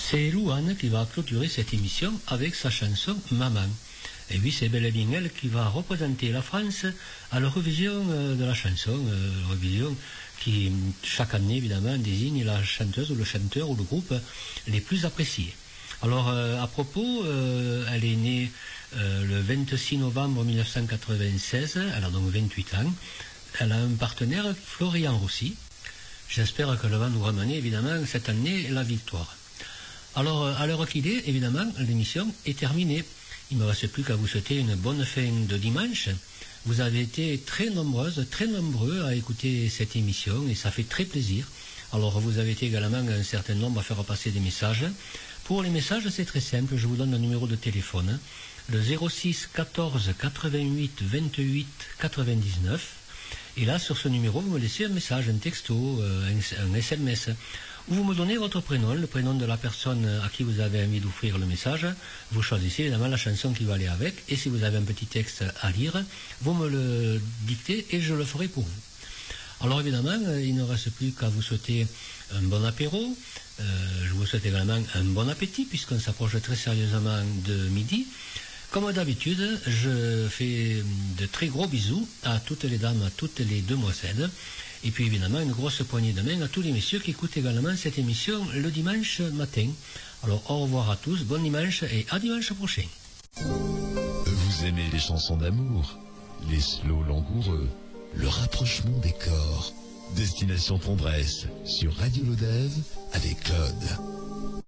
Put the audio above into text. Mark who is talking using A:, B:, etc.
A: C'est Louane qui va clôturer cette émission avec sa chanson Maman. Et oui, c'est bel et bien elle qui va représenter la France à l'Eurovision de la chanson, l'Eurovision qui chaque année évidemment désigne la chanteuse ou le chanteur ou le groupe les plus appréciés. Alors à propos, elle est née le 26 novembre 1996, elle a donc 28 ans, elle a un partenaire, Florian Rossi. J'espère qu'elle va nous ramener évidemment cette année la victoire. Alors à l'heure qu'il est, évidemment, l'émission est terminée. Il ne me reste plus qu'à vous souhaiter une bonne fin de dimanche. Vous avez été très nombreuses, très nombreux à écouter cette émission et ça fait très plaisir. Alors vous avez été également un certain nombre à faire passer des messages. Pour les messages, c'est très simple, je vous donne le numéro de téléphone, le 06 14 88 28 99. Et là, sur ce numéro, vous me laissez un message, un texto, un SMS, où vous me donnez votre prénom, le prénom de la personne à qui vous avez envie d'offrir le message. Vous choisissez évidemment la chanson qui va aller avec. Et si vous avez un petit texte à lire, vous me le dictez et je le ferai pour vous. Alors évidemment, il ne reste plus qu'à vous souhaiter un bon apéro. Je vous souhaite également un bon appétit puisqu'on s'approche très sérieusement de midi. Comme d'habitude, je fais de très gros bisous à toutes les dames, à toutes les demoiselles. Et puis évidemment, une grosse poignée de main à tous les messieurs qui écoutent également cette émission le dimanche matin. Alors au revoir à tous, bon dimanche et à dimanche prochain.
B: Vous aimez les chansons d'amour, les slows langoureux, le rapprochement des corps. Destination Tendresse sur Radio Lodève avec Claude.